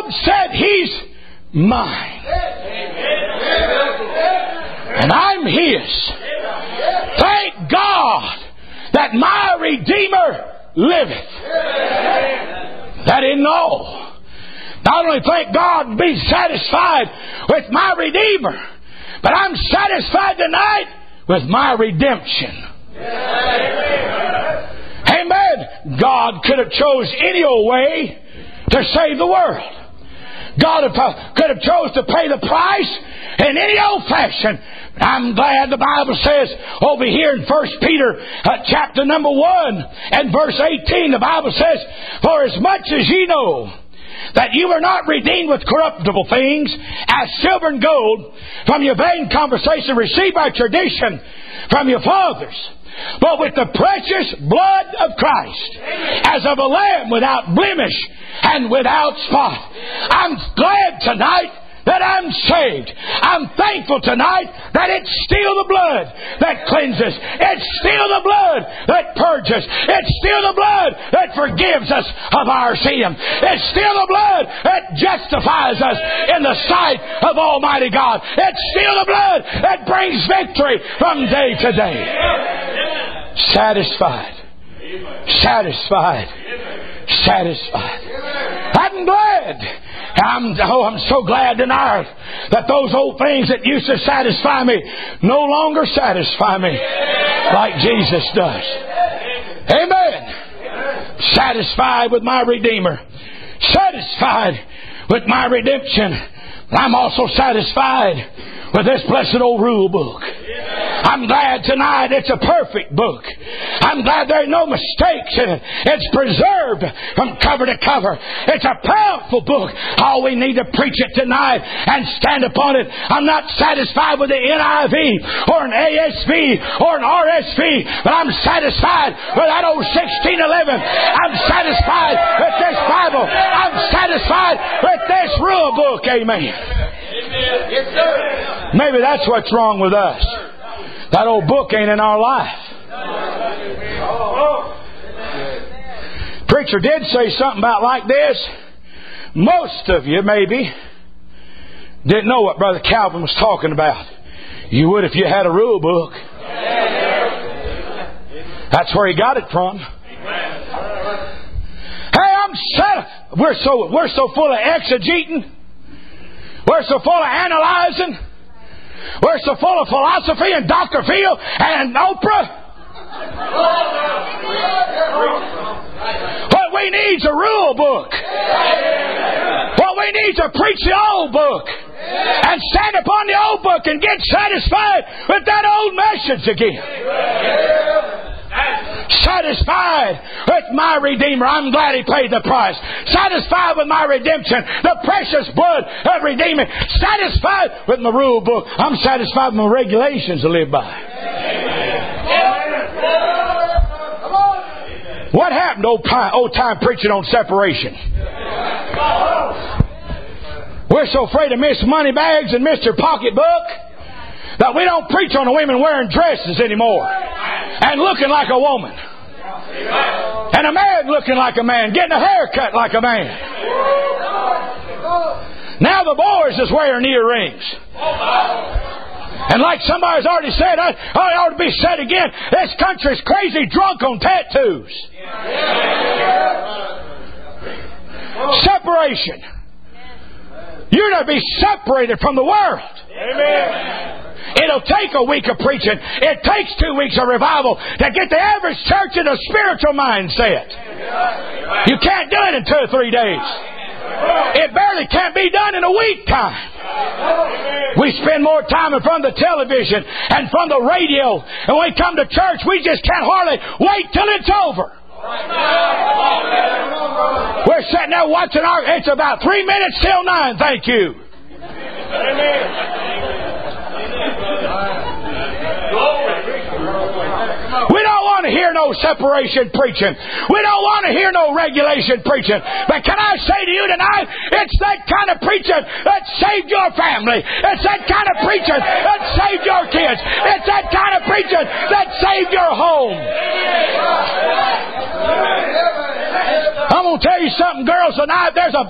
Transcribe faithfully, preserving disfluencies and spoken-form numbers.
Job said, He's mine. And I'm His. Thank God that my Redeemer liveth. That isn't all. Not only thank God and be satisfied with my Redeemer, but I'm satisfied tonight with my redemption. Amen. God could have chose any old way to save the world. God could have chose to pay the price in any old fashion. I'm glad the Bible says over here in First Peter uh, chapter number one and verse eighteen, the Bible says, for as much as ye know that you were not redeemed with corruptible things as silver and gold from your vain conversation received by tradition from your fathers, but with the precious blood of Christ, as of a lamb without blemish and without spot. I'm glad tonight that I'm saved. I'm thankful tonight that it's still the blood that cleanses. It's still the blood that purges. It's still the blood that forgives us of our sin. It's still the blood that justifies us in the sight of Almighty God. It's still the blood that brings victory from day to day. Satisfied. Satisfied. Satisfied. I'm glad. I'm, oh, I'm so glad tonight that those old things that used to satisfy me no longer satisfy me like Jesus does. Amen. Satisfied with my Redeemer. Satisfied with my redemption. I'm also satisfied with this blessed old rule book. I'm glad tonight it's a perfect book. I'm glad there are no mistakes in it. It's preserved from cover to cover. It's a powerful book. All we need to preach it tonight and stand upon it. I'm not satisfied with the N I V or an A S V or an R S V, but I'm satisfied with that old sixteen eleven. I'm satisfied with this Bible. I'm satisfied with this rule book. Amen. Yes, sir. Maybe that's what's wrong with us. That old book ain't in our life. Preacher did say something about like this. Most of you maybe didn't know what Brother Calvin was talking about. You would if you had a rule book. That's where he got it from. Hey, I'm sad. We're so we're so full of exegeting. We're so full of analyzing. We're so full of philosophy and Doctor Phil and Oprah. What we need is a rule book. What we need is to preach the old book and stand upon the old book and get satisfied with that old message again. Satisfied with my Redeemer. I'm glad He paid the price. Satisfied with my redemption. The precious blood of Redeemer. Satisfied with my rule book. I'm satisfied with my regulations to live by. What happened to old time, old time preaching on separation? We're so afraid of Miss Moneybags and Mister Pocketbook that we don't preach on the women wearing dresses anymore and looking like a woman, and a man looking like a man, getting a haircut like a man. Now the boys is wearing earrings. And like somebody's already said, I, I ought to be said again, this country's crazy drunk on tattoos. Separation. You're to be separated from the world. Amen. It'll take a week of preaching. It takes two weeks of revival to get the average church in a spiritual mindset. You can't do it in two or three days. It barely can't be done in a week time. We spend more time in front of the television and from the radio. And when we come to church, we just can't hardly wait till it's over. We're sitting there watching our... It's about three minutes till nine. Thank you. We don't want to hear no separation preaching. We don't want to hear no regulation preaching. But can I say to you tonight, it's that kind of preaching that saved your family. It's that kind of preaching that saved your kids. It's that kind of preaching that saved your home. I'm going to tell you something, girls, tonight. There's a